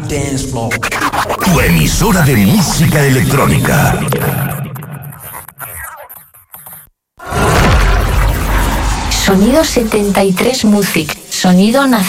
dance floor. Tu emisora de música electrónica. Sonido 73 Music. Sonido nacional.